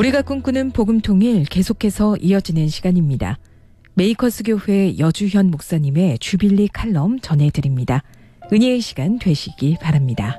우리가 꿈꾸는 복음통일 계속해서 이어지는 시간입니다. 메이커스 교회 여주현 목사님의 주빌리 칼럼 전해드립니다. 은혜의 시간 되시기 바랍니다.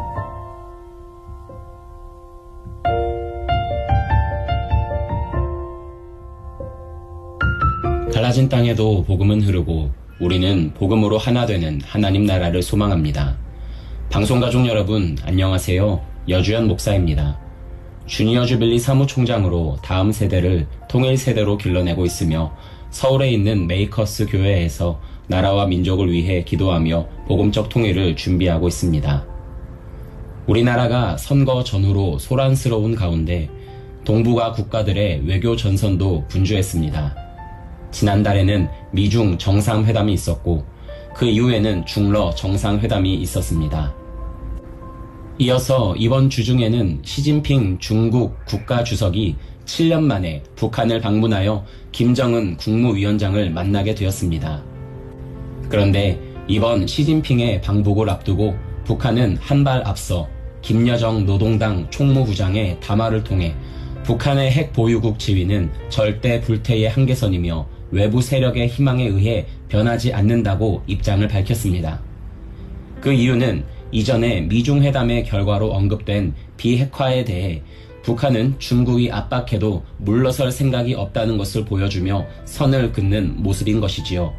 갈라진 땅에도 복음은 흐르고 우리는 복음으로 하나 되는 하나님 나라를 소망합니다. 방송가족 여러분 안녕하세요. 여주현 목사입니다. 주니어 주빌리 사무총장으로 다음 세대를 통일 세대로 길러내고 있으며 서울에 있는 메이커스 교회에서 나라와 민족을 위해 기도하며 복음적 통일을 준비하고 있습니다. 우리나라가 선거 전후로 소란스러운 가운데 동북아 국가들의 외교 전선도 분주했습니다. 지난달에는 미중 정상회담이 있었고 그 이후에는 중러 정상회담이 있었습니다. 이어서 이번 주 중에는 시진핑 중국 국가주석이 7년 만에 북한을 방문하여 김정은 국무위원장을 만나게 되었습니다. 그런데 이번 시진핑의 방북을 앞두고 북한은 한 발 앞서 김여정 노동당 총무부장의 담화를 통해 북한의 핵 보유국 지위는 절대 불태의 한계선이며 외부 세력의 희망에 의해 변하지 않는다고 입장을 밝혔습니다. 그 이유는 이전에 미중회담의 결과로 언급된 비핵화에 대해 북한은 중국이 압박해도 물러설 생각이 없다는 것을 보여주며 선을 긋는 모습인 것이지요.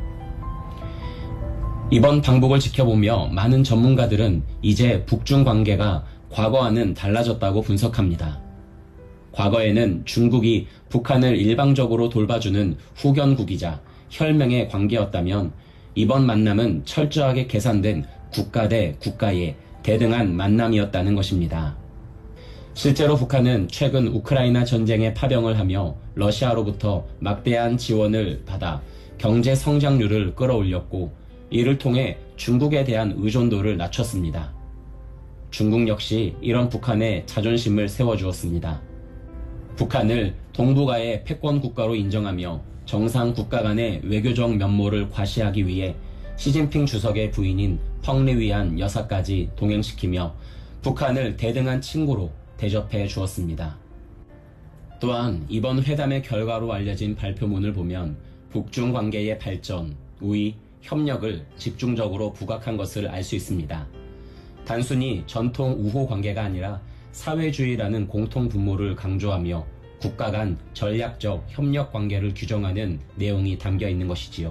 이번 방북을 지켜보며 많은 전문가들은 이제 북중 관계가 과거와는 달라졌다고 분석합니다. 과거에는 중국이 북한을 일방적으로 돌봐주는 후견국이자 혈맹의 관계였다면 이번 만남은 철저하게 계산된 국가 대 국가의 대등한 만남이었다는 것입니다. 실제로 북한은 최근 우크라이나 전쟁에 파병을 하며 러시아로부터 막대한 지원을 받아 경제 성장률을 끌어올렸고 이를 통해 중국에 대한 의존도를 낮췄습니다. 중국 역시 이런 북한의 자존심을 세워주었습니다. 북한을 동북아의 패권 국가로 인정하며 정상 국가 간의 외교적 면모를 과시하기 위해 시진핑 주석의 부인인 펑리위안 여사까지 동행시키며 북한을 대등한 친구로 대접해 주었습니다. 또한 이번 회담의 결과로 알려진 발표문을 보면 북중 관계의 발전, 우위, 협력을 집중적으로 부각한 것을 알 수 있습니다. 단순히 전통 우호 관계가 아니라 사회주의라는 공통 분모를 강조하며 국가 간 전략적 협력 관계를 규정하는 내용이 담겨 있는 것이지요.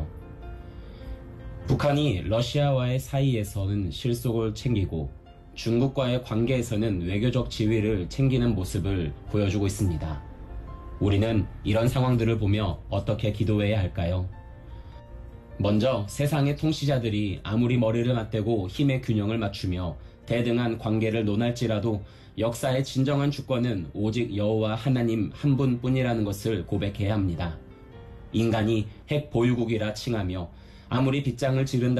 북한이 러시아와의 사이에서는 실속을 챙기고 중국과의 관계에서는 외교적 지위를 챙기는 모습을 보여주고 있습니다. 우리는 이런 상황들을 보며 어떻게 기도해야 할까요? 먼저 세상의 통치자들이 아무리 머리를 맞대고 힘의 균형을 맞추며 대등한 관계를 논할지라도 역사의 진정한 주권은 오직 여호와 하나님 한 분뿐이라는 것을 고백해야 합니다. 인간이 핵 보유국이라 칭하며 아무리 빗장을 지른다